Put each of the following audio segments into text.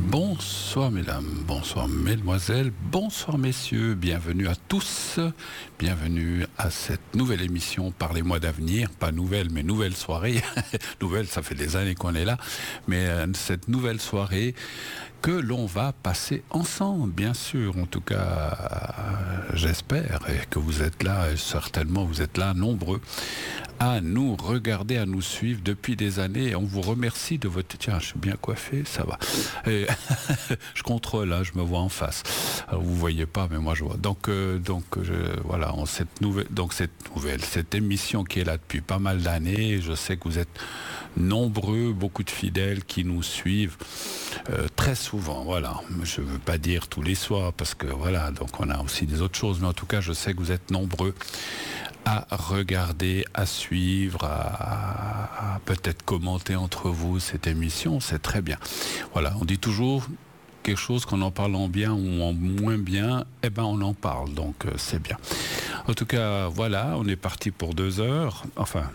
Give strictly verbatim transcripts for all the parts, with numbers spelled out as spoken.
Bonsoir mesdames, bonsoir mesdemoiselles, bonsoir messieurs, bienvenue à tous, bienvenue à cette nouvelle émission Parlez-moi d'avenir, pas nouvelle mais nouvelle soirée, nouvelle ça fait des années qu'on est là, mais euh, cette nouvelle soirée que l'on va passer ensemble, bien sûr, en tout cas euh, j'espère et que vous êtes là, et certainement vous êtes là nombreux à nous regarder, à nous suivre depuis des années. On vous remercie de votre... Tiens, je suis bien coiffé, ça va. Et je contrôle, là, je me vois en face. Alors, vous voyez pas, mais moi je vois. Donc, euh, donc je, voilà, on, cette nouvelle, donc cette nouvelle, cette émission qui est là depuis pas mal d'années. Je sais que vous êtes nombreux, beaucoup de fidèles qui nous suivent euh, très souvent. Voilà, je veux pas dire tous les soirs parce que voilà, donc on a aussi des autres choses, mais en tout cas, je sais que vous êtes nombreux à regarder, à suivre, à, à peut-être commenter entre vous cette émission, c'est très bien. Voilà, on dit toujours quelque chose qu'en en parlant bien ou en moins bien, eh ben on en parle, donc euh, c'est bien. En tout cas, voilà, on est parti pour deux heures, enfin...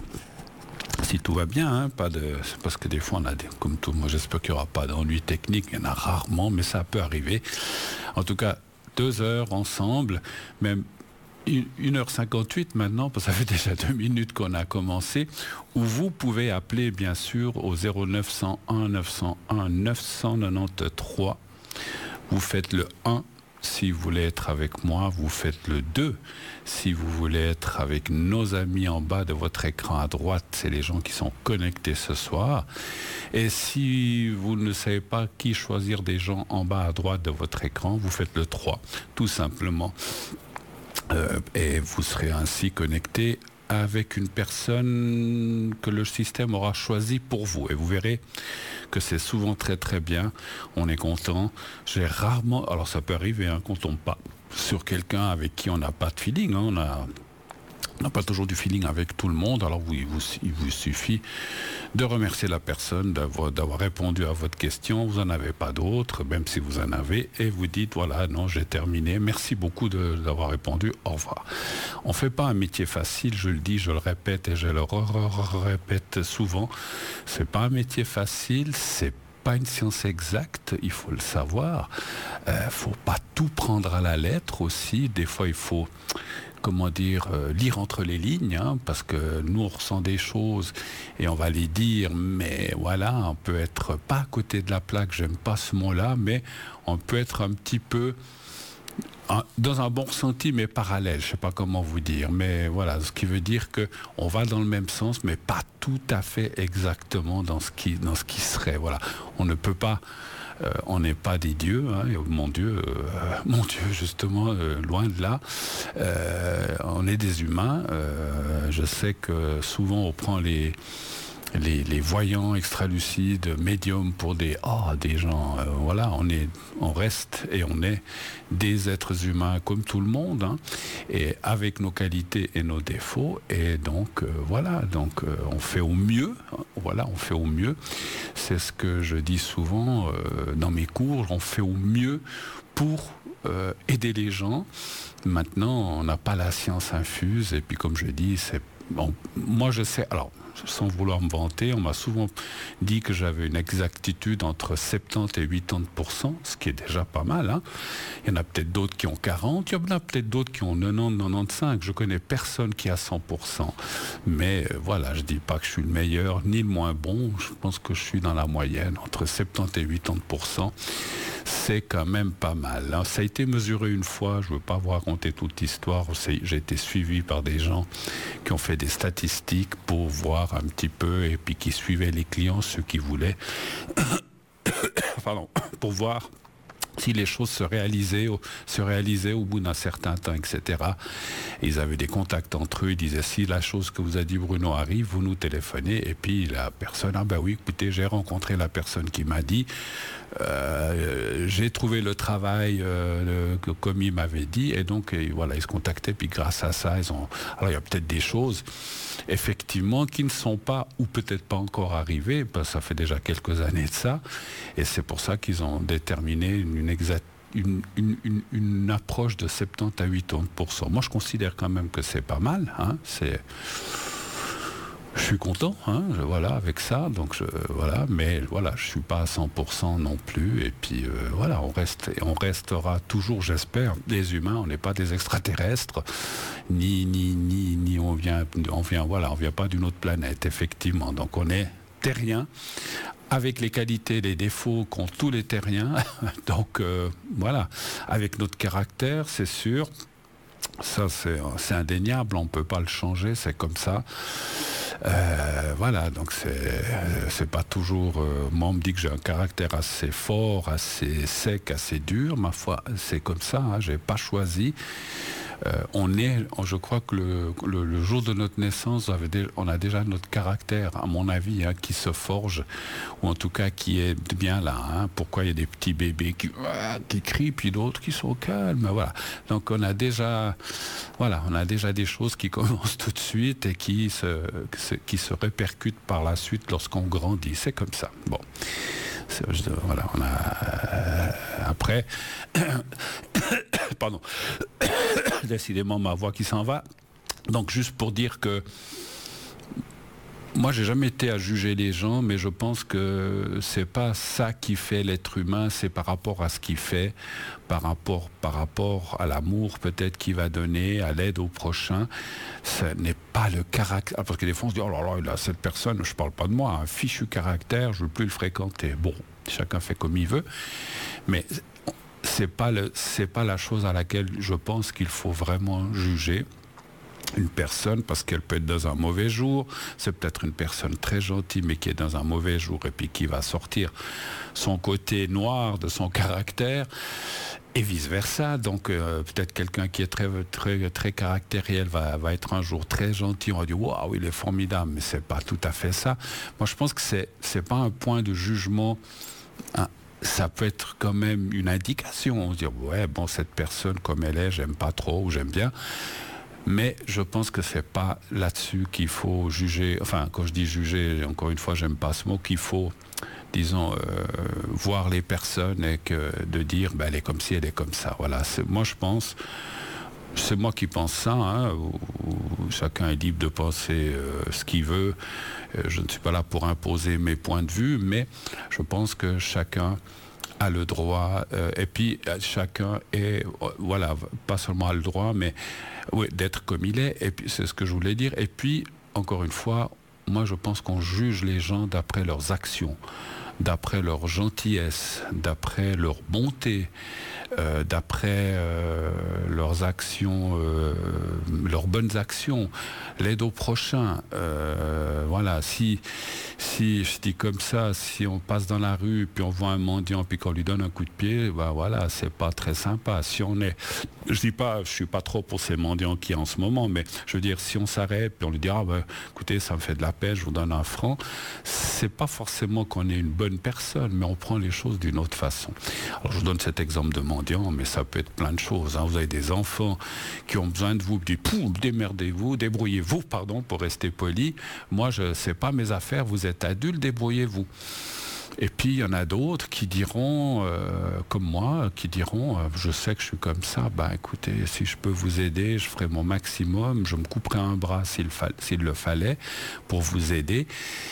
Si tout va bien, hein, pas de, parce que des fois on a des, comme tout, moi j'espère qu'il n'y aura pas d'ennui technique, il y en a rarement, mais ça peut arriver. En tout cas, deux heures ensemble, même une heure cinquante-huit maintenant, parce que ça fait déjà deux minutes qu'on a commencé, où vous pouvez appeler bien sûr au zéro neuf cent un neuf cent un neuf cent quatre-vingt-treize. Vous faites le un si vous voulez être avec moi, vous faites le deux si vous voulez être avec nos amis en bas de votre écran à droite, c'est les gens qui sont connectés ce soir. Et si vous ne savez pas qui choisir des gens en bas à droite de votre écran, vous faites le trois, tout simplement. Euh, et vous serez ainsi connecté avec une personne que le système aura choisi pour vous. Et vous verrez que c'est souvent très très bien. On est content. J'ai rarement... Alors ça peut arriver hein, qu'on tombe pas sur quelqu'un avec qui on n'a pas de feeling. Hein. On a... On n'a pas toujours du feeling avec tout le monde, alors oui, il, vous, il vous suffit de remercier la personne, d'avoir, d'avoir répondu à votre question. Vous n'en avez pas d'autres, même si vous en avez, et vous dites, voilà, non, j'ai terminé, merci beaucoup de, d'avoir répondu, au revoir. On ne fait pas un métier facile, je le dis, je le répète et je le répète souvent, c'est pas un métier facile, c'est pas une science exacte, il faut le savoir. Il euh, ne faut pas tout prendre à la lettre aussi, des fois il faut... comment dire, euh, lire entre les lignes, hein, parce que nous on ressent des choses et on va les dire, mais voilà, on peut être pas à côté de la plaque, j'aime pas ce mot-là, mais on peut être un petit peu un, dans un bon ressenti, mais parallèle, je sais pas comment vous dire, mais voilà, ce qui veut dire que on va dans le même sens, mais pas tout à fait exactement dans ce qui, dans ce qui serait, voilà, on ne peut pas... Euh, on n'est pas des dieux, hein, et, mon Dieu, euh, mon Dieu, justement, euh, loin de là. Euh, on est des humains. Euh, je sais que souvent on prend les les, les voyants extralucides, médiums pour des oh, des gens. Euh, voilà, on est, on reste et on est des êtres humains comme tout le monde, hein, et avec nos qualités et nos défauts. Et donc euh, voilà, donc euh, on fait au mieux. Hein, voilà, on fait au mieux. C'est ce que je dis souvent euh, dans mes cours. On fait au mieux pour euh, aider les gens. Maintenant, on n'a pas la science infuse. Et puis, comme je dis, c'est bon. Moi, je sais. Alors. Sans vouloir me vanter, on m'a souvent dit que j'avais une exactitude entre soixante-dix et quatre-vingts pour cent, ce qui est déjà pas mal. Hein. Il y en a peut-être d'autres qui ont quarante, il y en a peut-être d'autres qui ont quatre-vingt-dix, quatre-vingt-quinze. Je connais personne qui a cent pour cent. Mais euh, voilà, je dis pas que je suis le meilleur ni le moins bon. Je pense que je suis dans la moyenne, entre soixante-dix et quatre-vingts pour cent. C'est quand même pas mal. Hein. Ça a été mesuré une fois, je ne veux pas vous raconter toute l'histoire. J'ai été suivi par des gens qui ont fait des statistiques pour voir un petit peu, et puis qui suivaient les clients, ceux qui voulaient, pardon, pour voir si les choses se réalisaient, se réalisaient au bout d'un certain temps, et cetera. Et ils avaient des contacts entre eux, ils disaient, si la chose que vous a dit Bruno arrive, vous nous téléphonez, et puis la personne, ah ben oui, écoutez, j'ai rencontré la personne qui m'a dit, euh, j'ai trouvé le travail euh, le, comme il m'avait dit, et donc et voilà, ils se contactaient, puis grâce à ça, ils ont... Alors il y a peut-être des choses, effectivement, qui ne sont pas, ou peut-être pas encore arrivées, parce que ça fait déjà quelques années de ça, et c'est pour ça qu'ils ont déterminé une Une, exact, une, une, une, une approche de soixante-dix à quatre-vingts pour cent. Moi, je considère quand même que c'est pas mal. Hein, c'est... Je suis content, hein, je, voilà, avec ça, donc je, voilà, mais voilà, je suis pas à cent pour cent non plus, et puis euh, voilà, on reste, on restera toujours, j'espère, des humains, on n'est pas des extraterrestres, ni ni ni ni on vient, on vient, voilà, on vient pas d'une autre planète, effectivement, donc on est terriens, avec les qualités, les défauts qu'ont tous les terriens, donc euh, voilà, avec notre caractère, c'est sûr. Ça, c'est, c'est indéniable, on ne peut pas le changer, c'est comme ça. Euh, voilà, donc c'est, c'est pas toujours... Euh, moi, on me dit que j'ai un caractère assez fort, assez sec, assez dur. Ma foi, c'est comme ça, hein, je n'ai pas choisi. Euh, on est, je crois que le, le, le jour de notre naissance, on a déjà notre caractère, à mon avis, hein, qui se forge, ou en tout cas qui est bien là. Hein. Pourquoi il y a des petits bébés qui, qui crient, puis d'autres qui sont calmes. Voilà. Donc on a déjà, voilà, on a déjà des choses qui commencent tout de suite et qui se, qui se répercutent par la suite lorsqu'on grandit. C'est comme ça. Bon. C'est, voilà, on a euh, après, pardon, décidément ma voix qui s'en va. Donc juste pour dire que moi j'ai jamais été à juger les gens, mais je pense que c'est pas ça qui fait l'être humain, c'est par rapport à ce qu'il fait, par rapport, par rapport à l'amour peut-être qu'il va donner, à l'aide au prochain. Ce n'est pas le caractère, parce que des fois on se dit oh là là, il a cette personne, je parle pas de moi, un fichu caractère, je veux plus le fréquenter. Bon, chacun fait comme il veut, mais c'est pas le, c'est pas la chose à laquelle je pense qu'il faut vraiment juger une personne, parce qu'elle peut être dans un mauvais jour, c'est peut-être une personne très gentille mais qui est dans un mauvais jour et puis qui va sortir son côté noir de son caractère et vice versa. Donc euh, peut-être quelqu'un qui est très très très caractériel va, va être un jour très gentil, on va dire waouh, il est formidable, mais c'est pas tout à fait ça. Moi je pense que c'est c'est pas un point de jugement, hein. Ça peut être quand même une indication, on se dit ouais bon, cette personne comme elle est, j'aime pas trop ou j'aime bien. Mais je pense que c'est pas là-dessus qu'il faut juger. Enfin, quand je dis juger, encore une fois, j'aime pas ce mot, qu'il faut, disons, euh, voir les personnes et que de dire, ben, elle est comme ci, elle est comme ça. Voilà. C'est, moi, je pense, c'est moi qui pense ça. Hein, où, où chacun est libre de penser euh, ce qu'il veut. Euh, je ne suis pas là pour imposer mes points de vue, mais je pense que chacun a le droit, euh, et puis chacun est, voilà, pas seulement a le droit, mais oui, d'être comme il est, et puis c'est ce que je voulais dire. Et puis, encore une fois, moi je pense qu'on juge les gens d'après leurs actions, d'après leur gentillesse, d'après leur bonté, euh, d'après euh, leurs actions, euh, leurs bonnes actions, l'aide au prochain. Euh, voilà, si, si je dis comme ça, si on passe dans la rue puis on voit un mendiant puis qu'on lui donne un coup de pied, ben voilà, c'est pas très sympa. Si on est, je dis pas, je suis pas trop pour ces mendiants qui en ce moment, mais je veux dire, si on s'arrête puis on lui dit ah ben écoutez, ça me fait de la peine, je vous donne un franc, c'est pas forcément qu'on est une bonne personne, mais on prend les choses d'une autre façon. Alors je vous donne cet exemple de mendiant, mais ça peut être plein de choses. Hein. Vous avez des enfants qui ont besoin de vous, vous dites pouf, démerdez-vous, débrouillez-vous, pardon, pour rester poli. Moi, je sais pas mes affaires, vous êtes adulte, débrouillez-vous. Et puis il y en a d'autres qui diront, euh, comme moi, qui diront, euh, je sais que je suis comme ça, bah écoutez, si je peux vous aider, je ferai mon maximum, je me couperai un bras s'il, fa- s'il le fallait pour vous aider.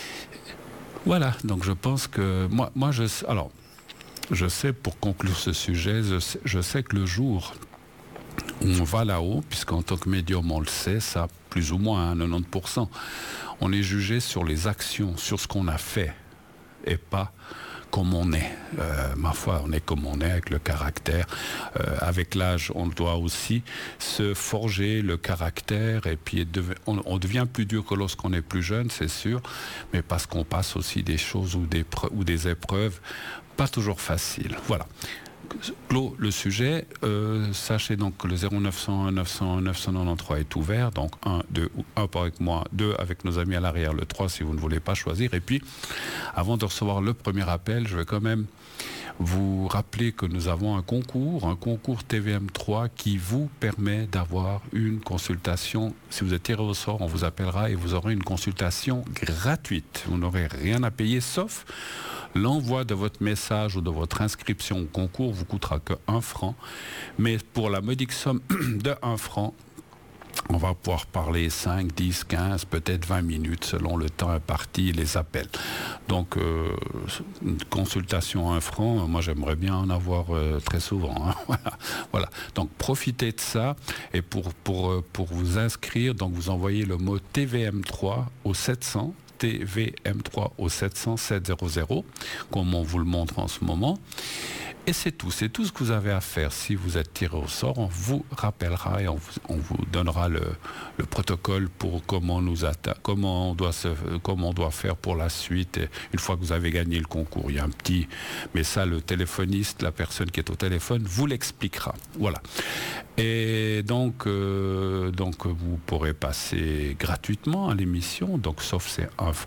Voilà, donc je pense que moi, moi je, alors, je sais, pour conclure ce sujet, je sais, je sais que le jour où on va là-haut, puisqu'en tant que médium on le sait, ça plus ou moins, hein, quatre-vingt-dix pour cent, on est jugé sur les actions, sur ce qu'on a fait, et pas comme on est. Euh, ma foi, on est comme on est, avec le caractère. Euh, avec l'âge, on doit aussi se forger le caractère, et puis on, on devient plus dur que lorsqu'on est plus jeune, c'est sûr, mais parce qu'on passe aussi des choses ou des, ou des épreuves pas toujours faciles. Voilà. Clos le sujet, euh, sachez donc que le zéro neuf cent un neuf cent un neuf cent quatre-vingt-treize est ouvert, donc un, deux, un pas avec moi, deux avec nos amis à l'arrière, le trois si vous ne voulez pas choisir. Et puis, avant de recevoir le premier appel, je vais quand même vous rappeler que nous avons un concours, un concours T V M trois qui vous permet d'avoir une consultation. Si vous êtes tiré au sort, on vous appellera et vous aurez une consultation gratuite. Vous n'aurez rien à payer, sauf l'envoi de votre message ou de votre inscription au concours vous coûtera que un franc. Mais pour la modique somme de un franc, On va pouvoir parler cinq, dix, quinze, peut-être vingt minutes selon le temps imparti, les appels. Donc, euh, une consultation à un franc, moi j'aimerais bien en avoir euh, très souvent. Hein. Voilà. Voilà. Donc, profitez de ça. Et pour, pour, pour vous inscrire, donc vous envoyez le mot T V M trois au sept cents. T V M trois au sept cents sept cents, comme on vous le montre en ce moment. Et c'est tout, c'est tout ce que vous avez à faire. Si vous êtes tiré au sort, on vous rappellera et on vous, on vous donnera le, le protocole pour comment nous atta- comment on doit se, comment on doit faire pour la suite. Et une fois que vous avez gagné le concours, il y a un petit, mais ça, le téléphoniste, la personne qui est au téléphone, vous l'expliquera. Voilà. Et donc, euh, donc vous pourrez passer gratuitement à l'émission. Donc, sauf c'est un franc